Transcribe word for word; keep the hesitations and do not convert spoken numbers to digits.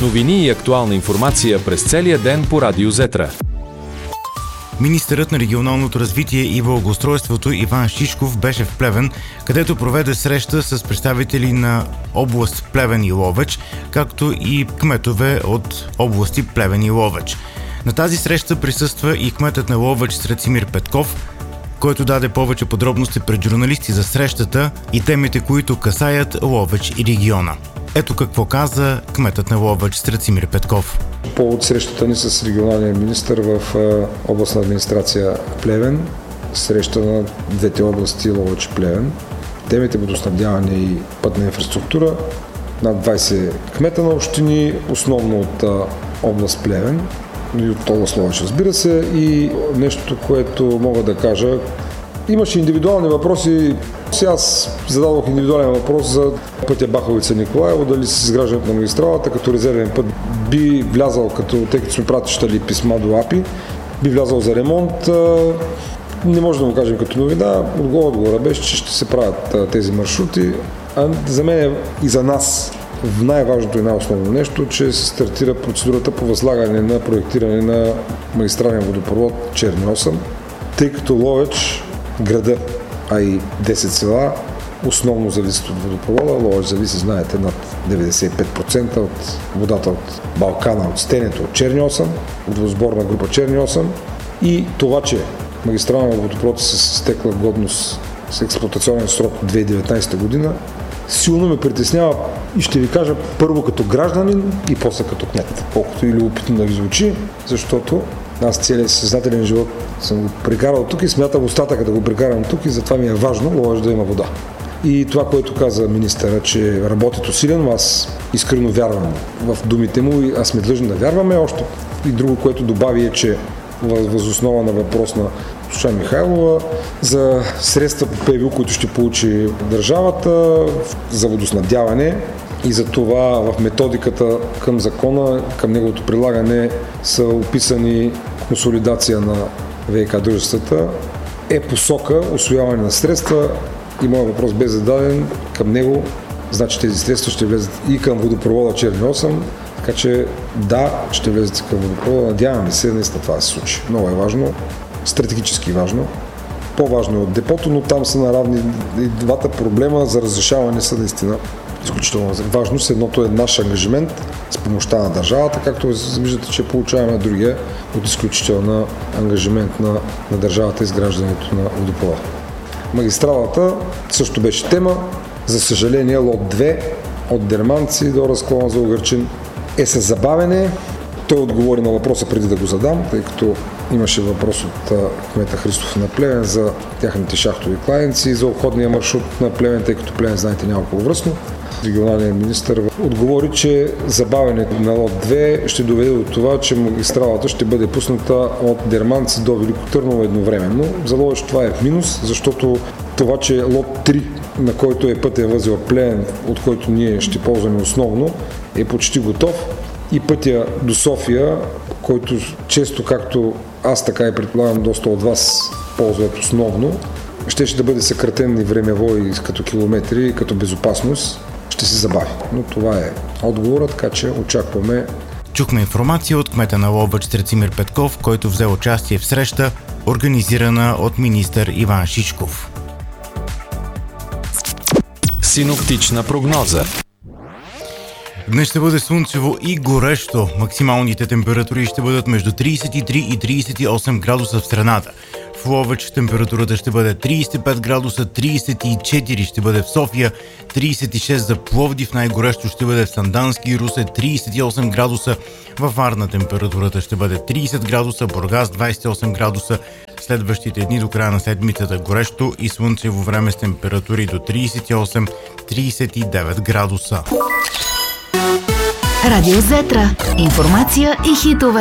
Новини и актуална информация през целия ден по Радио Зетра. Министърът на регионалното развитие и благоустройството Иван Шишков беше в Плевен, където проведе среща с представители на област Плевен и Ловеч, както и кметове от области Плевен и Ловеч. На тази среща присъства и кметът на Ловеч Страцимир Петков, който даде повече подробности пред журналисти за срещата и темите, които касаят Ловеч и региона. Ето какво каза кметът на Ловеч Страцимир Петков. Повод срещата ни с регионалния министър в областна администрация Плевен, среща на двете области Ловеч и Плевен. Темите водоснабдяване и пътна инфраструктура, над двайсет кмета на общини, основно от област Плевен и от област Ловеч, разбира се. И нещо, което мога да кажа, имаше индивидуални въпроси. Сега аз зададох индивидуален въпрос за пътя Баховица-Николаево, дали с изграждането на магистралата като резервен път би влязал, като тъй като сме пратищали писма до АПИ, би влязал за ремонт. Не може да му кажем като новина. Отговора беше, че ще се правят тези маршрути. А за мен и за нас най-важното и най-основно нещо, че се стартира процедурата по възлагане на проектиране на магистрален водопровод Черни осем, тъй като Ловеч, града, а и десет села, основно зависят от водопровода. Ловеч зависи, знаете, над деветдесет и пет процента от водата от Балкана, от стенето от Черни осем, от водосборна група Черни осем. И това, че магистралният водопровод е с изтекла годност с експлоатационен срок две хиляди и деветнайсета година, силно ме притеснява и ще ви кажа първо като гражданин и после като кмет. Колкото и любопитно да ви звучи, защото аз целият съзнателен живот съм го прекарал тук и смятам остатъка да го прекарам тук и затова ми е важно Ловеч да има вода. И това, което каза министъра, че работят усилено, аз искрено вярвам в думите му и аз сме длъжни да вярваме. Още и друго, което добави е, че въз основа на въпрос на госпожа Михайлова за средства по ПВУ, които ще получи държавата за водоснабдяване, и за това в методиката към закона, към неговото прилагане са описани консолидация на ВиК дружествата, е посока усвояване на средства и моят въпрос бе зададен към него. Значи тези средства ще влезат и към водопровода Черни осем, така че да, ще влезат и към водопровода. Надяваме се наистина това да се случи. Много е важно, стратегически важно. По-важно е от депото, но там са наравни и двата проблема за разрешаване са наистина изключително важно. Едното е наш ангажимент с помощта на държавата, както виждате, че получаваме другия от изключителна ангажимент на, на държавата изграждането на водопровода. Магистралата също беше тема. За съжаление, лот две от Дерманци до разклона за Угърчин е със забавене. Той отговори на въпроса преди да го задам, тъй като имаше въпрос от кмета Христов на Плевен за тяхните шахтови кладенци и за обходния маршрут на Плевен, тъй като Плевен, знаете, няма околовръстно. Регионалният министър отговори, че забавянето на лот две ще доведе до това, че магистралата ще бъде пусната от Дерманци до Велико Търново едновременно. За Ловеч това е минус, защото това, че лот три, на който е пътен възел Плевен, от който ние ще ползваме основно, е почти готов. И пътя до София, който често, както аз така и предполагам доста от вас ползват основно, ще ще да бъде съкратен и времево и като километри, и като безопасност, ще се забави. Но това е отговорът, така че очакваме. Чухме информация от кмета на Ловеч Страцимир Петков, който взе участие в среща, организирана от министър Иван Шишков. Синоптична прогноза. Днес ще бъде слънчево и горещо. Максималните температури ще бъдат между трийсет и три и трийсет и осем градуса в страната. В Ловеч температурата ще бъде трийсет и пет градуса, трийсет и четири ще бъде в София, трийсет и шест за Пловдив, най-горещо ще бъде в Сандански и Русе, трийсет и осем градуса. Във Варна температурата ще бъде трийсет градуса, Бургас двайсет и осем градуса. Следващите дни до края на седмицата горещо и слънчево време с температури до трийсет и осем до трийсет и девет градуса. Радио Зетра. Информация и хитове.